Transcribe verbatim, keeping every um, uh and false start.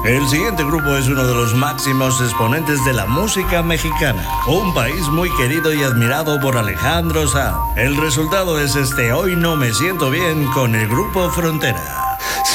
El siguiente grupo es uno de los máximos exponentes de la música mexicana, un país muy querido y admirado por Alejandro Sanz. El resultado es este Hoy No Me Siento Bien con el grupo Frontera.